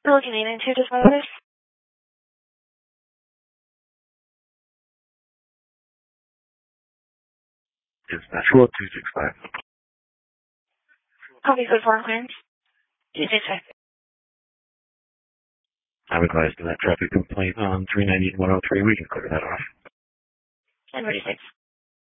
We're looking into just one of this. Dispatch 265. Copy code 4 clearance. 265. I'm advised of that traffic complaint on 390 and 103. We can clear that off. 1046.